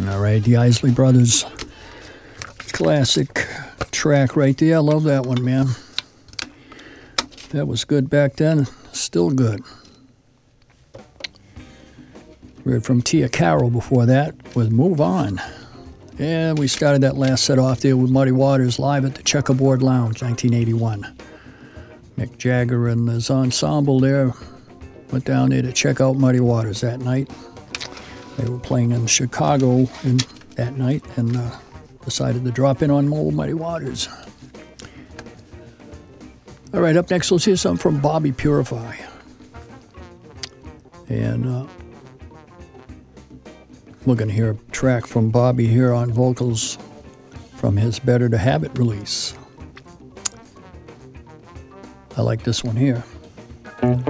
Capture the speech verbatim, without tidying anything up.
All right, the Isley Brothers. Classic track right there. I love that one, man. That was good back then. Still good. We heard from Tia Carroll before that with Move On. And we started that last set off there with Muddy Waters live at the Checkerboard Lounge, nineteen eighty-one. Mick Jagger and his ensemble there went down there to check out Muddy Waters that night. They were playing in Chicago in, that night and uh, decided to drop in on Old Muddy Waters. All right, up next, let's hear something from Bobby Purify. And uh, we're going to hear a track from Bobby here on vocals from his Better to Have It release. I like this one here.